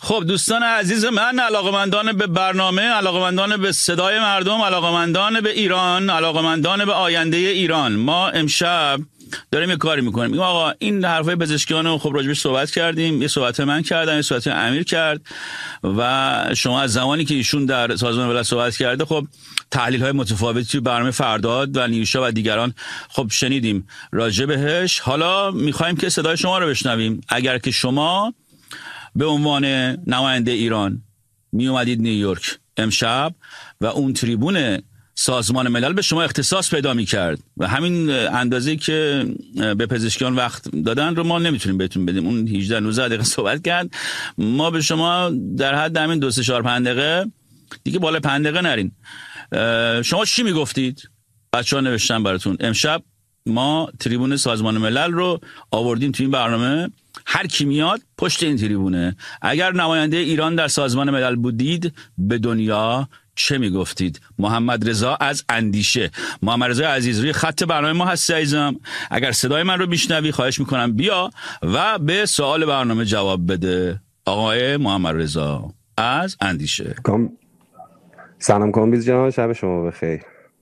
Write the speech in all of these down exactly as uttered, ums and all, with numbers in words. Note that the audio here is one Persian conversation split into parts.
خب دوستان عزیز من، علاقمندان به برنامه، علاقمندان به صدای مردم، علاقمندان به ایران، علاقمندان به آینده ایران، ما امشب داریم یه کاری میکنیم. میگم آقا این حرفای پزشکیان رو خب راجبش صحبت کردیم، یه صحبت من کردم، یه صحبت امیر کرد و شما از زمانی که ایشون در سازمان ملل صحبت کرده خب تحلیل های متفاوتی توی برنامه فرداد و نیوشا و دیگران خب شنیدیم راجع بهش. حالا میخوایم که صدای شما رو بشنویم. اگر که شما به عنوان نماینده ایران می اومدید نیویورک امشب و اون تریبون سازمان ملل به شما اختصاص پیدا می کرد و همین اندازه‌ای که به پزشکیان وقت دادن رو ما نمیتونیم بهتون بدیم، اون هجده نوزده دقیقه صحبت کرد، ما به شما در حد همین دو سه چهار پنج دقیقه دیگه بالا پنج دقیقه نرین. شما چی میگفتید؟ بچه‌ها نوشتن براتون. امشب ما تریبون سازمان ملل رو آوردیم تو این برنامه، هر کی میاد پشت این تریبونه. اگر نماینده ایران در سازمان ملل بودید به دنیا چه میگفتید؟ محمد رضا از اندیشه. محمد رضا عزیز روی خط برنامه ما هستی عزیزم، اگر صدای من رو میشنوی خواهش میکنم بیا و به سوال برنامه جواب بده. آقای محمد رضا از اندیشه. سلام کامبیز جان، شب شما بخیر.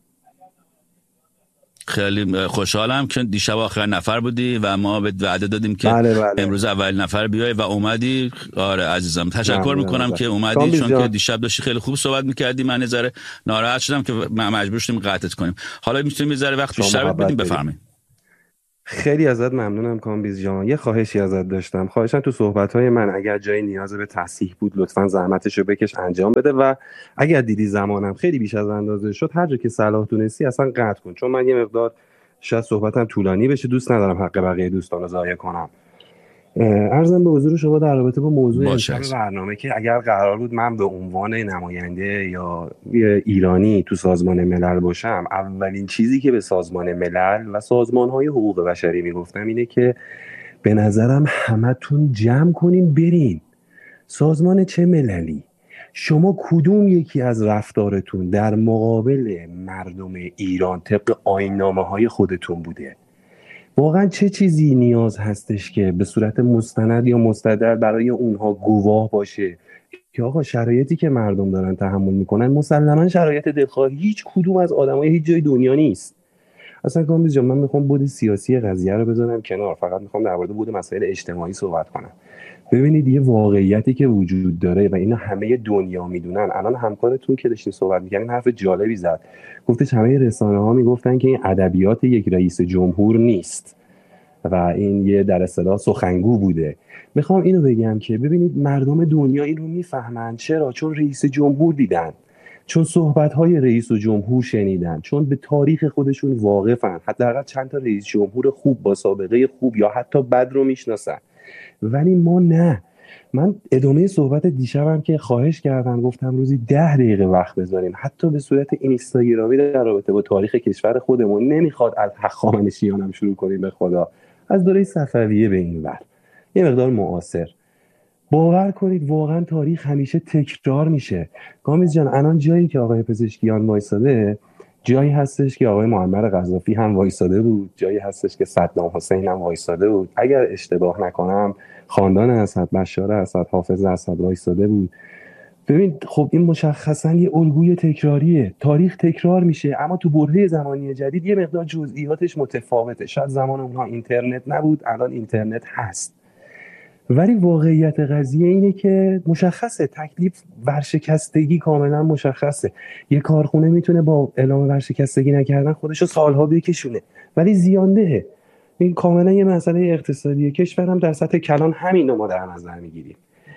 خیلی خوشحالم که دیشب آخر نفر بودی و ما به وعده دادیم که بله بله. امروز اول نفر بیای و اومدی. آره عزیزم تشکر میکنم که اومدی، چون جان. که دیشب داشتی خیلی خوب صحبت میکردی، من نظر ناراحت شدم که مجبور شدیم قطعت کنیم. حالا میتونیم یه ذره وقت بیشتر بدیم. بفرمایید. خیلی ازت ممنونم کامبیز جان. یه خواهشی ازت داشتم، خواهشم تو صحبت‌های من اگر جای نیاز به تصحیح بود لطفاً زحمتشو بکش انجام بده و اگر دیدی زمانم خیلی بیش از اندازه شد هر جا که صلاح دونستی اصلا قطع کن، چون من یه مقدار شاید صحبتم طولانی بشه، دوست ندارم حق بقیه دوستان رو ضایع کنم. عرضم به حضور شما در رابطه با موضوع امشب برنامه که اگر قرار بود من به عنوان نماینده یا ایرانی تو سازمان ملل باشم، اولین چیزی که به سازمان ملل و سازمان‌های حقوق بشری میگفتم اینه که به نظرم همتون جمع کنین برین. سازمان چه مللی؟ شما کدوم یکی از رفتارتون در مقابل مردم ایران طبق آیین‌نامه‌های خودتون بوده؟ واقعا چه چیزی نیاز هستش که به صورت مستند یا مستدل برای اونها گواه باشه که آقا شرایطی که مردم دارن تحمل میکنن مسلما شرایط دلخواه هیچ کدوم از آدمای هیچ جای دنیا نیست. اصلا کامبیز جان، من میخوام بود سیاسی قضیه رو بذارم کنار، فقط میخوام در مورد بود مسائل اجتماعی صحبت کنم. ببینید یه واقعیتی که وجود داره و اینا همه دنیا میدونن. الان همکارتون که داشتین صحبت می‌کردین حرف جالبی زد، گفتش همه رسانه‌ها میگفتن که این ادبیات یک رئیس جمهور نیست و این یه در اصطلاح سخنگو بوده. میخوام اینو بگم که ببینید مردم دنیا اینو میفهمن. چرا؟ چون رئیس جمهور دیدن، چون صحبت‌های رئیس جمهور شنیدن، چون به تاریخ خودشون واقفن، حداقل چند تا رئیس جمهور خوب با سابقه خوب یا حتی بد رو میشناسن. ولی ما نه. من ادامه صحبت دیشبم که خواهش کردم گفتم روزی ده دقیقه وقت بذاریم حتی به صورت اینستاگرامی در رابطه با تاریخ کشور خودمون. نمیخواد از هخامنشیان هم شروع کنیم، به خدا از دوره صفویه به این ور یه مقدار معاصر. باور کنید واقعا تاریخ همیشه تکرار میشه. کامبیز جان الان جایی که آقای پزشکیان وایساده جایی هستش که آقای معمر قذافی هم وایساده بود، جایی هستش که صدام حسین هم وایساده بود، اگر اشتباه نکنم خاندان اسد، بشار اسد، حافظ اسد وایساده بود. ببین خب این مشخصا یه الگوی تکراریه. تاریخ تکرار میشه، اما تو برهه زمانی جدید یه مقدار جزئیاتش متفاوته. شاید زمان اونها اینترنت نبود، الان اینترنت هست. ولی واقعیت قضیه اینه که مشخصه تکلیف ورشکستگی کاملا مشخصه. یه کارخونه میتونه با اعلام ورشکستگی نکردن خودشو سالها بکشونه ولی زیاندهه. این کاملا یه مسئله اقتصادیه. کشورم در سطح کلان همین رو ما در نظر میگیریم.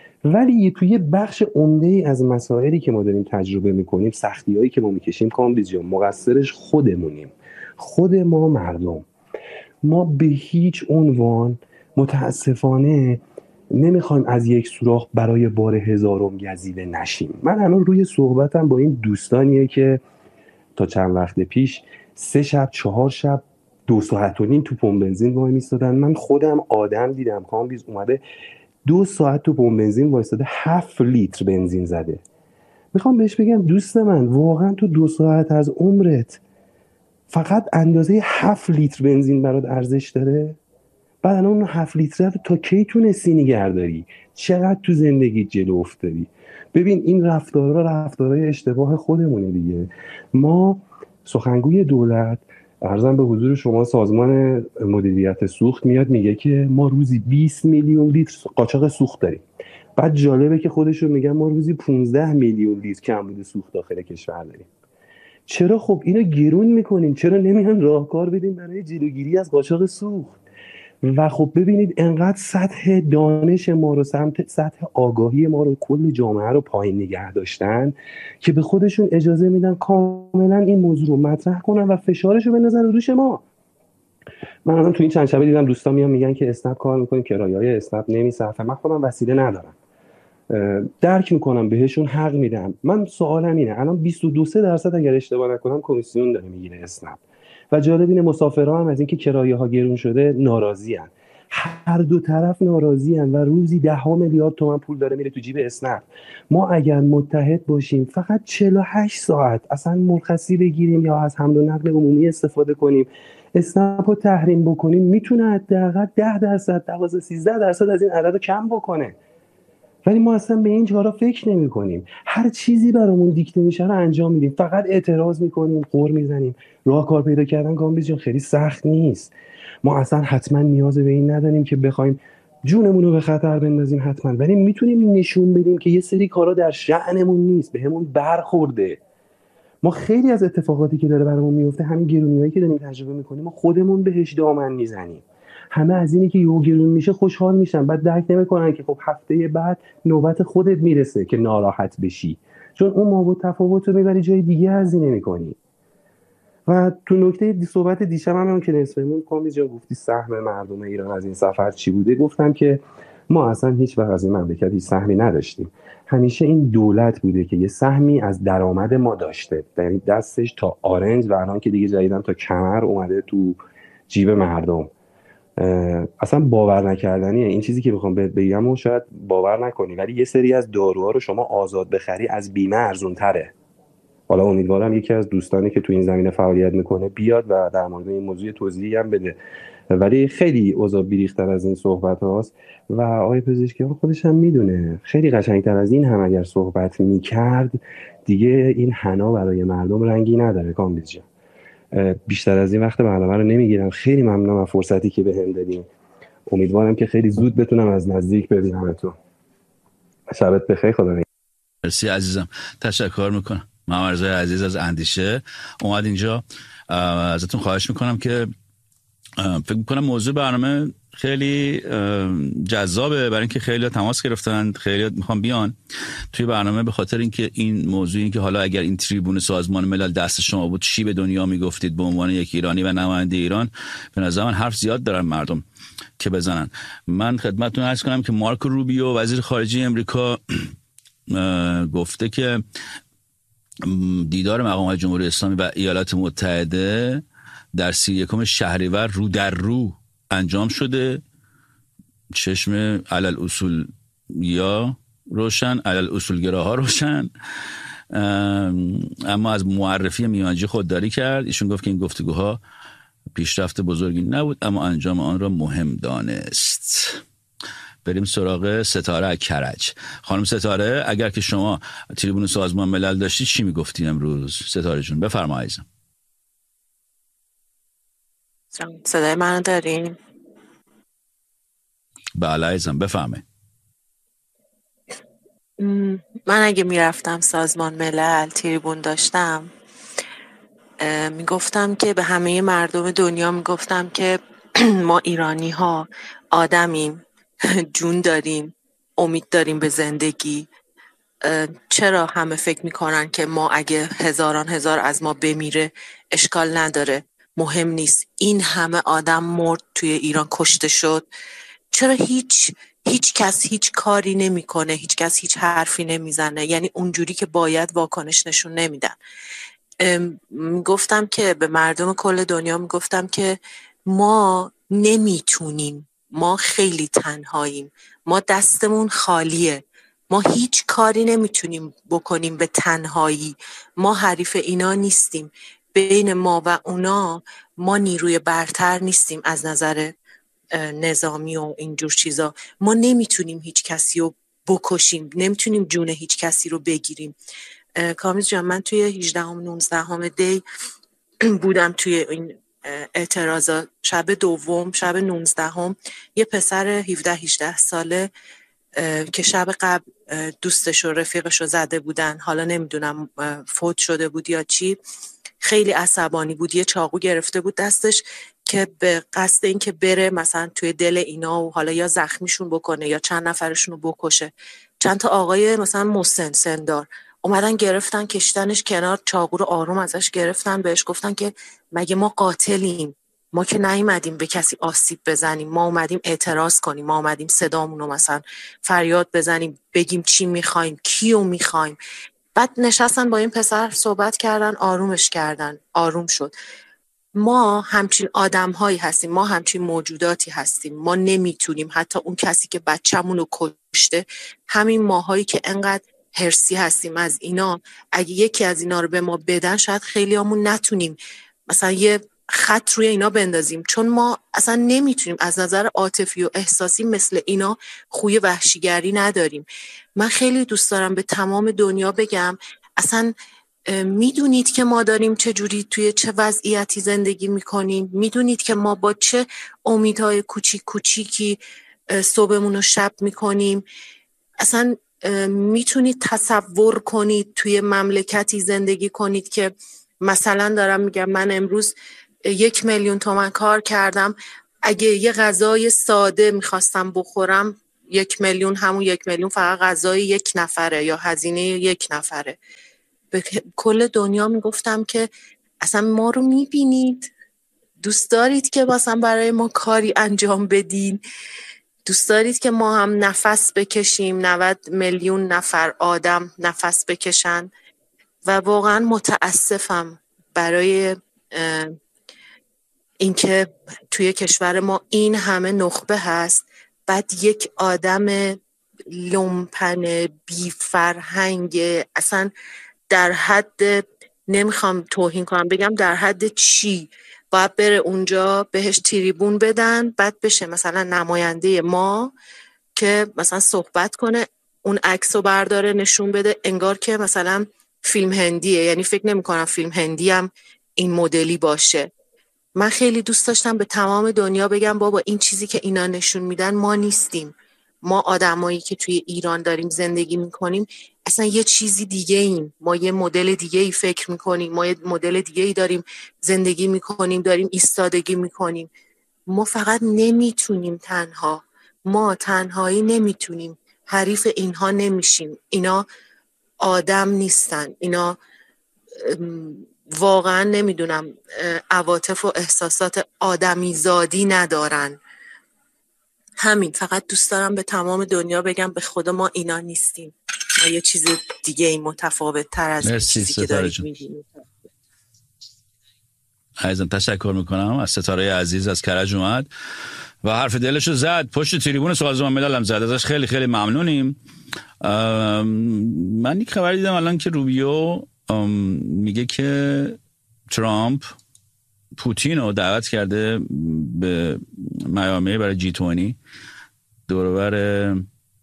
ولی توی بخش عمده از مسائلی که ما داریم تجربه میکنیم، سختیایی که ما میکشیم، کامبیز جان مقصرش خودمونیم. خود ما مردم. ما به هیچ عنوان متاسفانه نمیخوایم از یک سوراخ برای بار هزارم گزیده نشیم. من الان روی صحبتم با این دوستانیه که تا چند وقت پیش سه شب چهار شب دو ساعت و نیم تو پمپ بنزین وای میستادن. من خودم آدم دیدم کامبیز اومده دو ساعت تو پمپ بنزین وایستاده هفت لیتر بنزین زده. میخوام بهش بگم دوست من واقعا تو دو ساعت از عمرت فقط اندازه هفت لیتر بنزین برات ارزش داره؟ بعد الان اون هفت لیتر تا کی تونستی نگه داری؟ چقدر تو زندگی جلو افتادی؟ ببین این رفتارها رفتارهای اشتباه خودمونه دیگه. ما سخنگوی دولت، عرضم به حضور شما، سازمان مدیریت سوخت میاد میگه که ما روزی بیست میلیون لیتر قاچاق سوخت داریم. بعد جالبه که خودشون میگن ما روزی پانزده میلیون لیتر کمبود سوخت داخل کشور داریم. چرا خب اینو گرون میکنیم؟ چرا نمیان راهکار بدیم برای جلوگیری از قاچاق سوخت؟ و خب ببینید انقدر سطح دانش ما رو، سمت سطح آگاهی ما رو، کل جامعه رو پایین نگه داشتن که به خودشون اجازه میدن کاملا این موضوع رو مطرح کنن و فشارش رو بندازن رو دوش ما. من الان تو این چند شبه دیدم دوستان میان میگن که اسنپ کار میکنیم، کرایه‌های اسنپ نمیصرفه. من خودم وسیله ندارم، درک میکنم، بهشون حق میدم. من سوالم اینه، الان بیست و دو درصد اگر اشتباه نکنم کمیسیون داره میگیره اسنپ و جالب اینه مسافرها هم از اینکه کرایه ها گرون شده ناراضی ان. هر دو طرف ناراضی ان و روزی ده ها میلیارد تومان پول داره میره تو جیب اسنپ. ما اگر متحد باشیم فقط چهل و هشت ساعت اصلا مرخصی بگیریم یا از حمل و نقل عمومی استفاده کنیم، اسنپ رو تحریم بکنیم، میتونه حداقل ده درصد، دوازده سیزده درصد از این عدد رو کم بکنه. ولی ما اصلا به این کارا فکر نمی کنیم. هر چیزی برامون دیکته میشه رو انجام میدیم، فقط اعتراض میکنیم، قور میزنیم. راه کار پیدا کردن کامبیز جان خیلی سخت نیست. ما اصلا حتما نیاز به این نداریم که بخوایم جونمون رو به خطر بندازیم حتما، ولی میتونیم نشون بدیم که یه سری کارا در شأنمون نیست، بهمون برخورده. ما خیلی از اتفاقاتی که داره برامون میفته، همین گرونیایی که داریم تجربه میکنیم، ما خودمون بهش دامن میزنیم. همه از اینی که یهو گرون میشه خوشحال میشن، بعد درک نمیکنن که خب هفته بعد نوبت خودت میرسه که ناراحت بشی، چون اون ما با تفاوت رو میبری جای دیگه ارزی نمیکنی. و تو نکته صحبت دیشب هم که نصفمون کامیز جان گفتی سهم مردم ایران از این سفر چی بوده، گفتم که ما اصلا هیچ وقت از این مملکت هیچ سهمی نداشتیم. همیشه این دولت بوده که یه سهمی از درآمد ما داشته، یعنی دستش تا آرنج و الان که دیگه جدیدن تا کمر اومده تو جیب مردم. اصلا باور نکردنیه این چیزی که میخوام بهت بگم و شاید باور نکنی، ولی یه سری از داروها رو شما آزاد بخری از بیمه ارزون تره. حالا امیدوارم یکی از دوستانی که تو این زمینه فعالیت میکنه بیاد و در مورد این موضوع توضیحی هم بده، ولی خیلی اوضاع بیریختر از این صحبت هاست و آقای پزشکیان خودش هم میدونه خیلی قشنگتر از این هم اگر صحبت میکرد دیگه این حنا برای مردم رنگی نداره. کامبیز جان بیشتر از این وقت برنامه رو نمیگیرم، خیلی ممنونم از فرصتی که بهم دادین. امیدوارم که خیلی زود بتونم از نزدیک ببینمتون. شبت بخیر، خدا نگهدار. مرسی عزیزم، تشکر میکنم. محمد رضای عزیز از اندیشه اومد اینجا. ازتون خواهش میکنم که فکر میکنم موضوع برنامه خیلی جذابه، برای اینکه خیلی تماس گرفتن، خیلی میخوام بیان توی برنامه، به خاطر اینکه این موضوع این که حالا اگر این تریبون سازمان ملل دست شما بود چی به دنیا میگفتید به عنوان یک ایرانی و نماینده ایران. به نظر من حرف زیاد دارن مردم که بزنن. من خدمتتون عرض کنم که مارک روبیو وزیر خارجه امریکا گفته که دیدار مقامات جمهوری اسلامی و ایالات متحده در سی و یکم شهریور رو در رو انجام شده. چشم علل اصول یا روشن، علل اصولگراها روشن. اما از معرفی میانجی خودداری کرد. ایشون گفت که این گفتگوها پیشرفت بزرگی نبود اما انجام آن را مهم دانست. بریم سراغ ستاره کرج. خانم ستاره، اگر که شما تریبون سازمان ملل داشتید چی میگفتی امروز؟ ستاره جون بفرمایید. صدای منو دارین؟ بله عزیزم بفرمایید. من اگه میرفتم سازمان ملل تریبون داشتم میگفتم که به همه مردم دنیا میگفتم که ما ایرانی ها آدمیم، جون داریم، امید داریم به زندگی. چرا همه فکر میکنن که ما اگه هزاران هزار از ما بمیره اشکال نداره، مهم نیست. این همه آدم مرد توی ایران، کشته شد، چرا هیچ هیچ کس هیچ کاری نمیکنه، هیچ کس هیچ حرفی نمیزنه؟ یعنی اونجوری که باید واکنش نشون نمیدن. گفتم که به مردم کل دنیا میگفتم که ما نمیتونیم، ما خیلی تنهاییم، ما دستمون خالیه، ما هیچ کاری نمیتونیم بکنیم به تنهایی، ما حریف اینا نیستیم. بین ما و اونا ما نیروی برتر نیستیم از نظر نظامی و اینجور چیزا. ما نمیتونیم هیچ کسی رو بکشیم، نمیتونیم جون هیچ کسی رو بگیریم. کامیز جان، من توی هجدهم نوزدهم دی بودم توی این اعتراضا. شب دوم، شب نوزدهم، یه پسر هفده هجده ساله که شب قبل دوستش و رفیقش رو زده بودن، حالا نمیدونم فوت شده بود یا چی، خیلی عصبانی بود، یه چاقو گرفته بود دستش که به قصد این که بره مثلا توی دل اینا و حالا یا زخمیشون بکنه یا چند نفرشون رو بکشه. چند تا آقای مثلا مسن سندار اومدن گرفتن کشتنش کنار، چاقو رو آروم ازش گرفتن، بهش گفتن که مگه ما قاتلیم؟ ما که نیومدیم به کسی آسیب بزنیم، ما اومدیم اعتراض کنیم، ما اومدیم صدامون رو مثلا فریاد بزنیم، بگیم چی میخوایم، کیو میخوایم. بعد نشستن با این پسر صحبت کردن، آرومش کردن، آروم شد. ما همچین آدم هایی هستیم، ما همچین موجوداتی هستیم. ما نمیتونیم حتی اون کسی که بچه‌مون رو کشته، همین ماهایی که انقدر هرسی هستیم از اینا، اگه یکی از اینا رو به ما بدن شاید خیلی همون نتونیم مثلا یه خط روی اینا بندازیم، چون ما اصلا نمیتونیم از نظر عاطفی و احساسی مثل اینا خوی وحشیگری نداریم. من خیلی دوست دارم به تمام دنیا بگم اصلا میدونید که ما داریم چه جوری توی چه وضعیتی زندگی میکنیم؟ میدونید که ما با چه امیدهای کوچیک کوچیکی صبحمون رو شب میکنیم؟ اصلا میتونید تصور کنید توی مملکتی زندگی کنید که مثلا دارم میگم من امروز یک میلیون تومن کار کردم، اگه یه غذای ساده میخواستم بخورم، یک میلیون همون یک میلیون فقط غذای یک نفره یا هزینه یک نفره. به کل دنیا میگفتم که اصلا ما رو میبینید؟ دوست دارید که مثلا برای ما کاری انجام بدین؟ دوست دارید که ما هم نفس بکشیم، نود میلیون نفر آدم نفس بکشن؟ و واقعا متاسفم برای اینکه توی کشور ما این همه نخبه هست، بعد یک آدم لومپن بی فرهنگ، اصلا در حد، نمیخوام توهین کنم بگم در حد چی، باید بره اونجا بهش تریبون بدن، بعد بشه مثلا نماینده ما که مثلا صحبت کنه، اون عکسو برداره نشون بده انگار که مثلا فیلم هندیه. یعنی فکر نمی کنم فیلم هندی هم این مدلی باشه. من خیلی دوست داشتم به تمام دنیا بگم بابا این چیزی که اینا نشون میدن ما نیستیم. ما آدمایی که توی ایران داریم زندگی میکنیم اصلا یه چیزی دیگه ایم. ما یه مدل دیگه ای فکر میکنیم، ما یه مدل دیگه ای داریم زندگی میکنیم، داریم ایستادگی میکنیم. ما فقط نمیتونیم تنها، ما تنهایی نمیتونیم، حریف اینها نمیشیم. اینا آدم نیستن، اینا واقعا نمیدونم عواطف و احساسات آدمی زادی ندارن. همین، فقط دوست دارم به تمام دنیا بگم به خدا ما اینا نیستیم، ما یه چیز دیگه ای متفاوت تر از این چیزی که دارید می‌بینید. عزیزم تشکر میکنم از ستاره عزیز از کرج اومد و حرف دلشو زد، پشت تریبون سازمان ملل هم زد، ازش خیلی خیلی ممنونیم. من یک خبر دیدم الان که روبیو میگه که ترامپ پوتین رو دعوت کرده به میامی برای جی بیست دوربر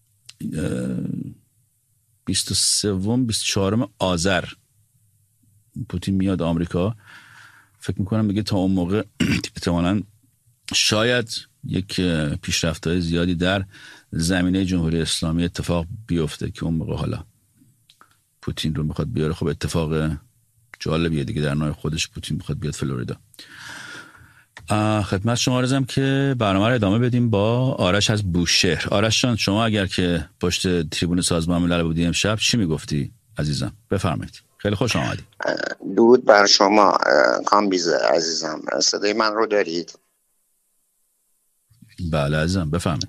بیست و سه بیست و چهار آذر. پوتین میاد آمریکا، فکر میکنم میگه تا اون موقع احتمالاً شاید یک پیشرفت‌های زیادی در زمینه جمهوری اسلامی اتفاق بیفته که اون موقع حالا پوتین رو میخواد بیاره. خب اتفاق جالبیه دیگه، در نوع خودش پوتین میخواد بیاد فلوریدا. خدمت شما عرضم که برنامه رو ادامه بدیم با آرش از بوشهر. آرش جان، شما اگر که پشت تریبون سازمان ملل بودی امشب چی میگفتی عزیزم؟ بفرمایید. خیلی خوش آمدید. درود بر شما کامبیز عزیزم، صدای من رو دارید؟ بله عزیزم بفرمایید.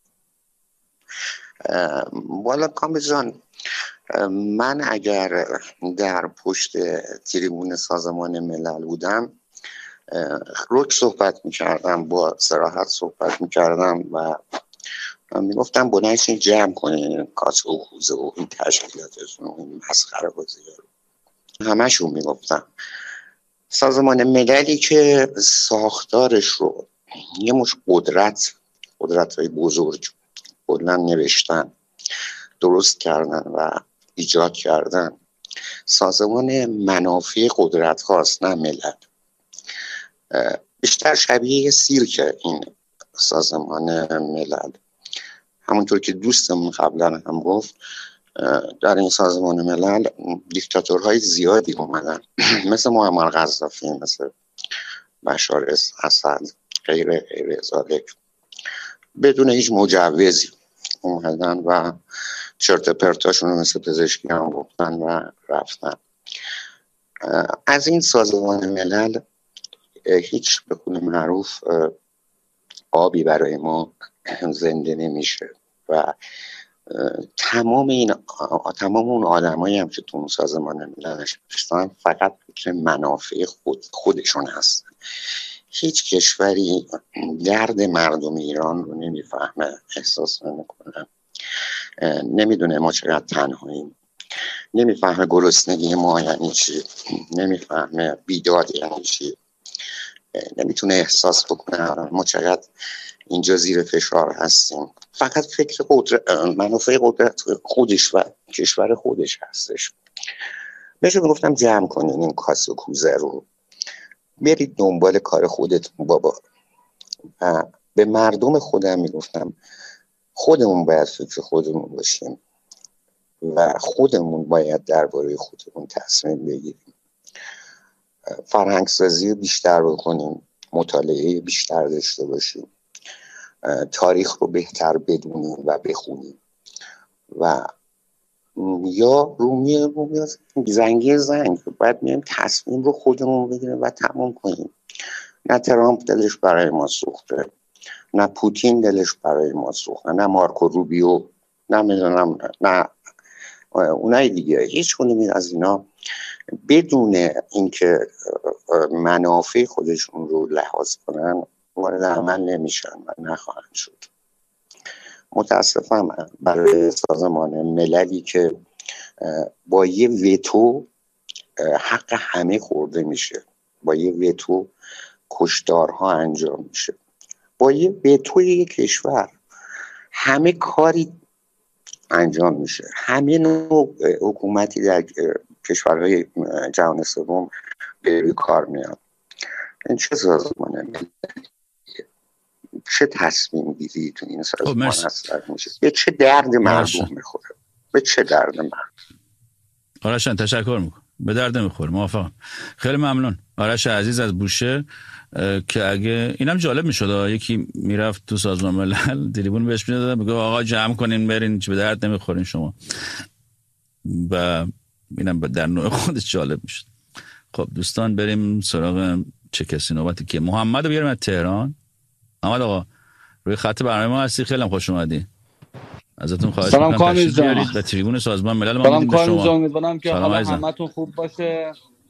والا کامبیز جان، من اگر در پشت تریبون سازمان ملل بودم رک صحبت میکردم، با صراحت صحبت میکردم و میگفتم بنایشین جمع کنین کاسه و خوزه و این تشکیلاتشون و این مسخره بازی رو همشون میگفتم. سازمان مللی که ساختارش رو یه مش قدرت قدرت های بزرگ کلا نوشتن، درست کردن و ایجاد کردن. سازمان منافع قدرت هاست نه ملل. بیشتر شبیه سیرکه این سازمان ملل. همونطور که دوستمون قبلا هم گفت در این سازمان ملل دیکتاتورهای زیادی اومدن مثل معمر قذافی، مثل بشار اسد، غیر غیر ذالک، بدون هیچ مجوزی اومدن و چرت پرتاشون رو مثل پزشکی هم گفتن و رفتن. از این سازمان ملل هیچ به قول معروف آبی برای ما زنده نمیشه و تمام این تمام اون آدمایی هم که تو اون سازمان ملل نشستن فقط فکر منافع خود خودشون هستن. هیچ کشوری درد مردم ایران رو نمیفهمه، احساس نمیکنه، نمیدونه ما چقدر تنهاییم، نمیفهمه گرسنگی ما یعنی چی، نمیفهمه بیداد یعنی چی، نمیتونه احساس بکنه ما چقدر اینجا زیر فشار هستیم. فقط فکر قدرت، منافع قدرت خودش و کشور خودش هستش. بهش گفتم جمع کنین این کاسه و کوزه رو، برید دنبال کار خودتون بابا. و به مردم خودم میگفتم خودمون باید فکر خودمون باشیم و خودمون باید درباره خودمون تصمیم بگیریم. فرهنگسازی بیشتر بکنیم، مطالعه بیشتر داشته باشیم، تاریخ رو بهتر بدونیم و بخونیم و یا رومی رومی زنگی زنگ باید میایم تصمیم رو خودمون بگیریم و تمام کنیم. نه ترامپ دلش برای ما سوخته، نه پوتین دلش برای ما سوخته، نه مارکو روبیو، نه میدونم نه اونای دیگه، هیچ کدوم از اینا بدون اینکه منافع خودشون رو لحاظ کنن وارد عمل نمیشن و نخواهند شد. متاسفم برای سازمان مللی که با یه وتو حق همه خورده میشه، با یه وتو کشتارها انجام میشه، با یه وتو یک کشور همه کاری انجام میشه، همه نوع حکومتی در کشورهای جهان سوم به کار میاد. این چه سازمان مللی، چه تصمیم گیری تو این سازمان هست میشه، به چه درد مردم میخوره، به چه درد مردم. آرشان تشکر میکنم، به درد نمیخوره، موافقم. خیلی ممنون آرش عزیز از بوشهر که اگه اینم جالب میشد یکی میرفت تو سازمان ملل تلفن بهش میداد میگه آقا جمع کنین برین به درد نمیخورین شما، و اینم در نوع خودش جالب میشد. خب دوستان بریم سراغ چه کسی نوبتی که محمد رو بیاریم از تهران. محمد آقا روی خط برنامه ما هستی، خیلی خوش اومدی، ازتون خواهش می‌کنم تشریف بیارید به تریبون سازمان ملل. ما میدیم به شما. امیدوارم که حالا همتون خوب باشه،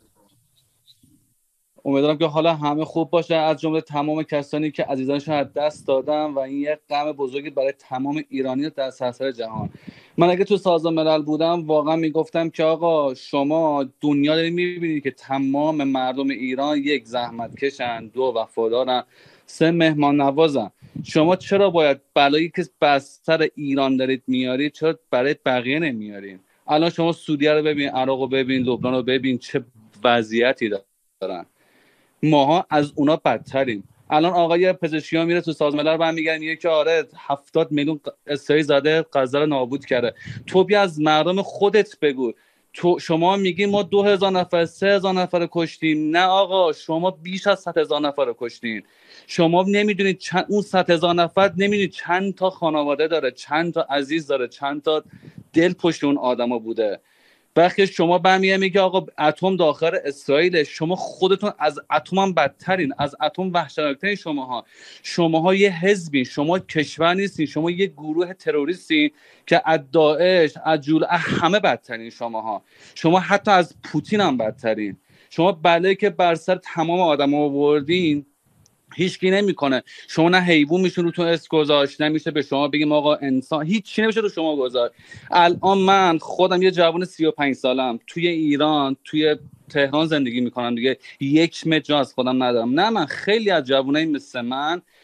امیدوارم که حالا همه خوب باشه، از جمله تمام کسانی که عزیزانشون از دست دادن و این یک غم بزرگی برای تمام ایرانیان در سراسر جهان. من اگه تو سازمان ملل بودم واقعا میگفتم که آقا شما دنیا دارید میبینید که تمام مردم ایران یک زحمت کشن، دو وفادارن، سه مهمان نوازن. شما چرا باید بلایی که بر سر ایران دارید میارید چرا برای بقیه نمیارید؟ الان شما سوریه رو ببین، عراق رو ببین، لبنان رو ببین، چه وضعیتی دارن. ماها از اونا بدتریم. الان آقای پزشکیان میره تو سازمان ملل برمیگردن میگه که آره هفتاد میلیون اسرائیل زده غزه رو نابود کرده. تو بیا از مردم خودت بگو. تو شما میگی ما دو هزار نفر سه هزار نفر کشتیم، نه آقا شما بیش از صد هزار نفر رو کشتین. شما نمیدونید چند اون صد هزار نفر نمیدونید چند تا خانواده داره، چند تا عزیز داره، چند تا دل پشت اون آدما بوده. وقتی شما برمیگه میگه آقا اتم داخل اسرائیل، شما خودتون از اتم هم بدترین، از اتم وحشتناکترین. شماها شماها یه حزبی، شما کشور نیستین، شما یه گروه تروریستی که از داعش از جول همه بدترین. شماها شما حتی از پوتین هم بدترین. شما بلایی که بر سر تمام آدم آوردین هیچکی نمیکنه. شما نه حیوان میشه رو تو اسم گذاشت، نمیشه به شما بگیم آقا انسان، هیچ چی نمیشه رو شما گذاشت. الان من خودم یه جوان سی و پنج سالم توی ایران توی تهران زندگی میکنم دیگه، یک متر از خودم ندارم. نه من خیلی از جوانایی مثل من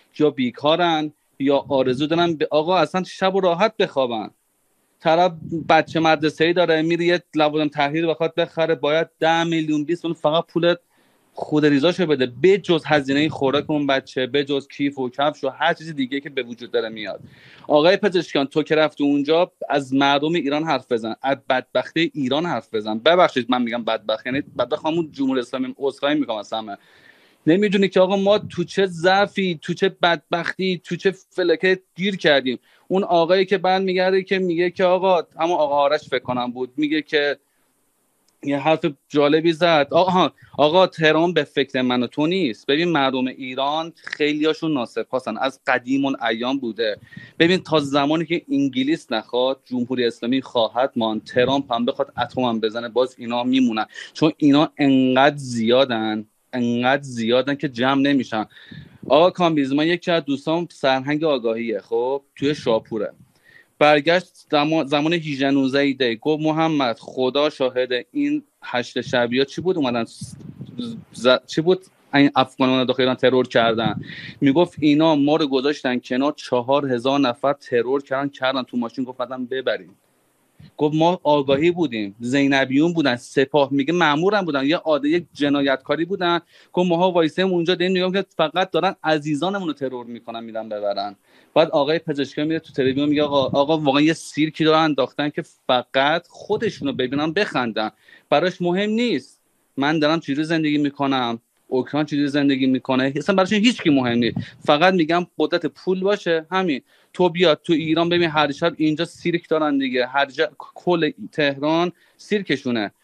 یا بیکارن یا آرزو دارن به آقا اصلا شب و راحت بخوابن. طرف بچه مدرسه‌ای داره میره یه لوازم تحریر بخواد بخره باید ده میلیون بیست میلیون فقط پول خود ریزاشو بده، به جز هزینه خوراک اون بچه، به جز کیف و کفش و هر چیز دیگه که به وجود داره میاد. آقای پزشکیان تو که رفتی اونجا از مردم ایران حرف بزن، از بدبختی ایران حرف بزن. ببخشید من میگم بدبخت، یعنی بدبخت همون جمهوری اسلامی عذرخواهی میکنم از همه. نمیدونی که آقا ما تو چه ضعفی، تو چه بدبختی، تو چه فلکه گیر کردیم. اون آقایی که بعد میگه که میگه که آقا همون آقا آرش فکر کنم بود، میگه که یه حرف جالبی زد، آقا آقا تهران به فکر من و تو نیست. ببین مردم ایران خیلیاشون ناسپاسن، از قدیم الایام بوده. ببین تا زمانی که انگلیس نخواد، جمهوری اسلامی خواهد مان، ترامپ هم بخواد اتم هم بزنه، باز اینا میمونن، چون اینا انقدر زیادن انقدر زیادن که جمع نمیشن. آقا کامبیز، من یکی از دوستام سرهنگ آگاهیه، خب توی شاپوره، برگشت زمان زمان هجده نوزده ایده گفت محمد خدا شاهده این هشت شبیه چی بود اومدن ز... چی بود این افغانان داخل ایران ترور کردن. میگفت اینا ما رو گذاشتن کنار، چهار هزار نفر ترور کردن کردن تو ماشین، گفت بعدم ببریم. گفت ما آگاهی بودیم، زینبیون بودن، سپاه میگه مامورم بودن، یه عاده یک جنایتکاری بودن. گفت ماها وایسیم اونجا داریم نگاه که فقط دارن عزیزانمون رو ترور میکنن میرن ببرن. بعد آقای پزشکی میره تو تلویزیون میگه آقا آقا واقعا یه سیرکی دارن انداختن که فقط خودشونو ببینن بخندن، براش مهم نیست من دارم چجوری زندگی میکنم، اوکراین چجوری زندگی میکنه، اصلا براش هیچ کی مهم نیست، فقط میگم قدرت پول باشه همین. تو بیاد تو ایران ببین هر شب اینجا سیرک دارن دیگه، هر جا کل تهران سیرکشونه.